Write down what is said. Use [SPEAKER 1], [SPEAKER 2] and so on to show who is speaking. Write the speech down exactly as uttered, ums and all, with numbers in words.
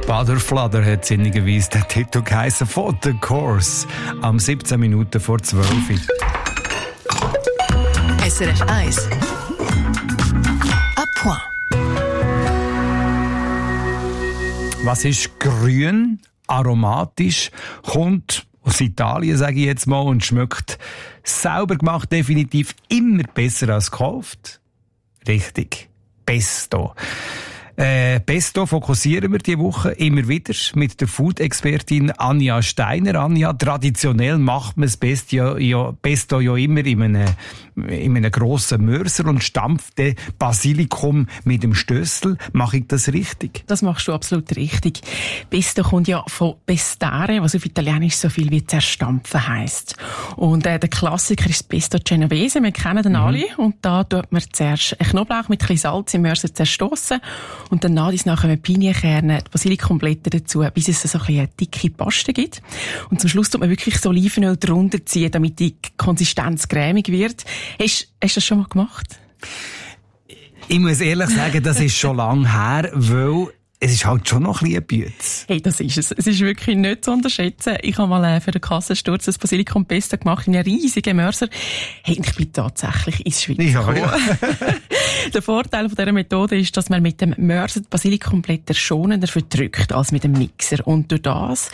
[SPEAKER 1] Father Flutter hat sinnigerweise den Titel geheissen von The Course. Am siebzehn Minuten vor zwölf.
[SPEAKER 2] S R F eins. À point.
[SPEAKER 1] Was ist grün, aromatisch, kommt aus Italien, sage ich jetzt mal, und schmeckt sauber gemacht definitiv immer besser als gekauft? Richtig. Pesto. Äh, Pesto fokussieren wir diese Woche immer wieder mit der Food-Expertin Anja Steiner. Anja, traditionell macht man das Pesto ja, ja, Pesto ja immer in einem, in einem grossen Mörser und stampft den Basilikum mit dem Stössel. Mache ich das richtig?
[SPEAKER 3] Das machst du absolut richtig. Pesto kommt ja von pestare, was auf Italienisch so viel wie zerstampfen heisst. Und äh, der Klassiker ist das Pesto Genovese. Wir kennen den mhm. alle. Und da tut man zuerst Knoblauch mit ein bisschen Salz im Mörser zerstossen. Und dann nach kommen Pinienkerne, die Basilikumblätter dazu, bis es so ein bisschen eine dicke Paste gibt. Und zum Schluss tut man wirklich so Olivenöl drunter ziehen, damit die Konsistenz cremig wird. Hast, hast du das schon mal gemacht?
[SPEAKER 1] Ich muss ehrlich sagen, das ist schon lange her, weil es ist halt schon noch ein bisschen Bütz.
[SPEAKER 3] Hey, das ist es. Es ist wirklich nicht zu unterschätzen. Ich habe mal äh, für den Kassensturz das Basilikum Pesto gemacht in einem riesigen Mörser. Hey, ich bin tatsächlich ins Schwitzen
[SPEAKER 1] ja, ja.
[SPEAKER 3] Der Vorteil von dieser Methode ist, dass man mit dem Mörser die Basilikumblätter schonender verdrückt als mit dem Mixer. Und durch das